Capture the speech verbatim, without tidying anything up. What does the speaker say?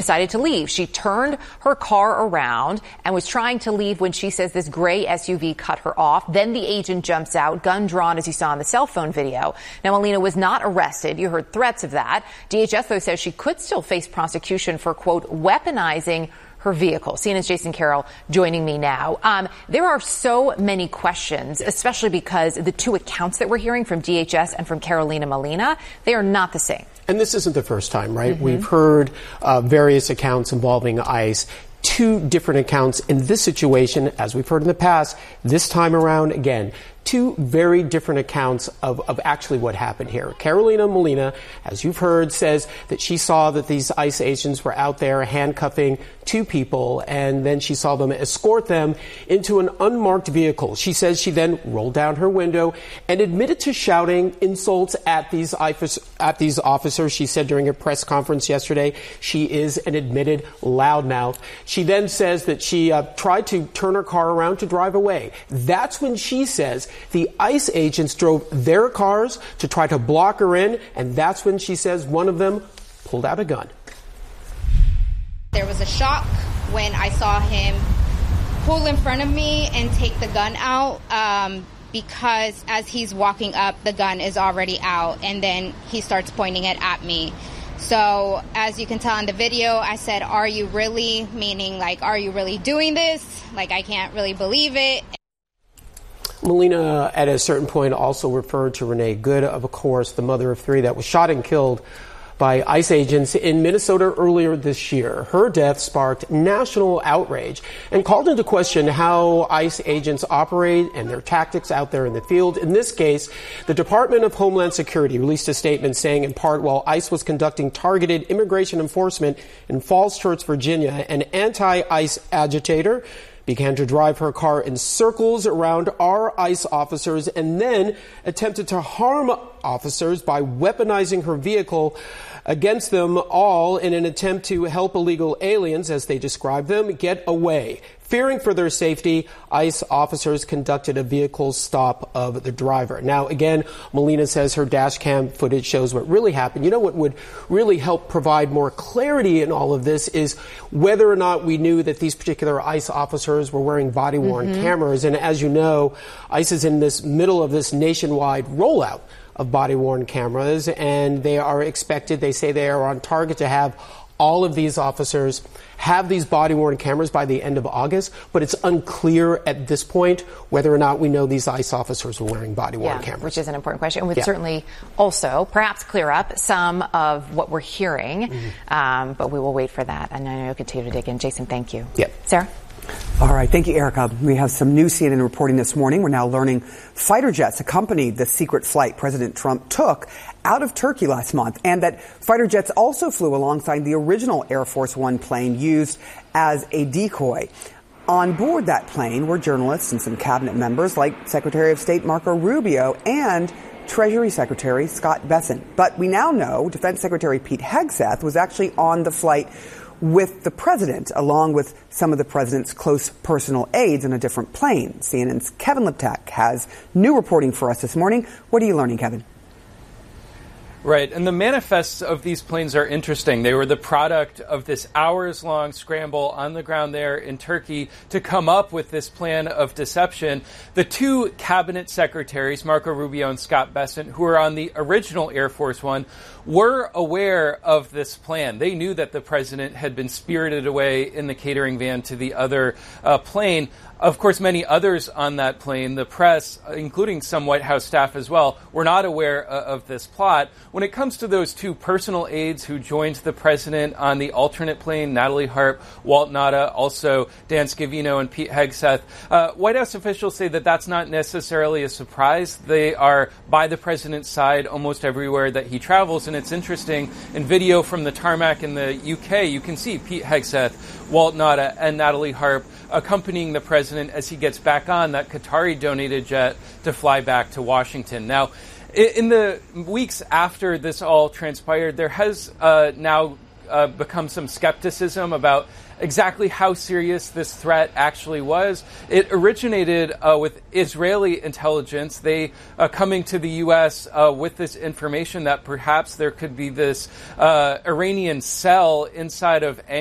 decided to leave. She turned her car around and was trying to leave when she says this gray S U V cut her off. Then the agent jumps out, gun drawn, as you saw in the cell phone video. Now, Melina was not arrested. You heard threats of that. D H S, though, says she could still face prosecution for, quote, weaponizing her vehicle. C N N's Jason Carroll joining me now. Um, there are so many questions, especially because the two accounts that we're hearing from D H S and from Carolina Molina, they are not the same. And this isn't the first time, right? Mm-hmm. We've heard uh, various accounts involving ICE. Two different accounts in this situation, as we've heard in the past. This time around, again, two very different accounts of, of actually what happened here. Carolina Molina, as you've heard, says that she saw that these ICE agents were out there handcuffing two people, and then she saw them escort them into an unmarked vehicle. She says she then rolled down her window and admitted to shouting insults at these at these officers. She said during a press conference yesterday she is an admitted loudmouth. She then says that she uh, tried to turn her car around to drive away. That's when she says the ICE agents drove their cars to try to block her in, and that's when she says one of them pulled out a gun. There was a shock when I saw him pull in front of me and take the gun out, um, because as he's walking up, the gun is already out, and then he starts pointing it at me. So as you can tell in the video, I said, "Are you really?" Meaning, like, are you really doing this? Like, I can't really believe it. Molina, at a certain point, also referred to Renee Good, of course, the mother of three that was shot and killed by ICE agents in Minnesota earlier this year. Her death sparked national outrage and called into question how ICE agents operate and their tactics out there in the field. In this case, the Department of Homeland Security released a statement saying, in part, while ICE was conducting targeted immigration enforcement in Falls Church, Virginia, an anti-ICE agitator began to drive her car in circles around our ICE officers and then attempted to harm officers by weaponizing her vehicle against them all in an attempt to help illegal aliens, as they describe them, get away. Fearing for their safety, ICE officers conducted a vehicle stop of the driver. Now, again, Molina says her dash cam footage shows what really happened. You know what would really help provide more clarity in all of this is whether or not we knew that these particular ICE officers were wearing body-worn mm-hmm. cameras. And as you know, ICE is in this middle of this nationwide rollout of body-worn cameras, and they are expected, they say they are on target to have all of these officers have these body-worn cameras by the end of August, but it's unclear at this point whether or not we know these ICE officers were wearing body-worn yeah, cameras. Which is an important question, and would yeah. certainly also perhaps clear up some of what we're hearing, mm-hmm. um, but we will wait for that, and I know you'll continue to dig in. Jason, thank you. Yep. Sarah? All right. Thank you, Erica. We have some new C N N reporting this morning. We're now learning fighter jets accompanied the secret flight President Trump took out of Turkey last month, and that fighter jets also flew alongside the original Air Force One plane used as a decoy. On board that plane were journalists and some cabinet members like Secretary of State Marco Rubio and Treasury Secretary Scott Bessent. But we now know Defense Secretary Pete Hegseth was actually on the flight with the president, along with some of the president's close personal aides in a different plane. C N N's Kevin Liptak has new reporting for us this morning. What are you learning, Kevin? Right, and the manifests of these planes are interesting. They were the product of this hours-long scramble on the ground there in Turkey to come up with this plan of deception. The two cabinet secretaries, Marco Rubio and Scott Bessent, who were on the original Air Force One, were aware of this plan. They knew that the president had been spirited away in the catering van to the other uh, plane. Of course, many others on that plane, the press, including some White House staff as well, were not aware uh, of this plot. When it comes to those two personal aides who joined the president on the alternate plane, Natalie Harp, Walt Nauta, also Dan Scavino and Pete Hegseth, uh, White House officials say that that's not necessarily a surprise. They are by the president's side almost everywhere that he travels. And it's interesting, in video from the tarmac in the U K, you can see Pete Hegseth, Walt Nauta, and Natalie Harp accompanying the president as he gets back on that Qatari-donated jet to fly back to Washington. Now, in the weeks after this all transpired, there has uh, now uh, become some skepticism about exactly how serious this threat actually was. It originated uh, with Israeli intelligence. They uh, coming to the U S uh, with this information that perhaps there could be this uh, Iranian cell inside of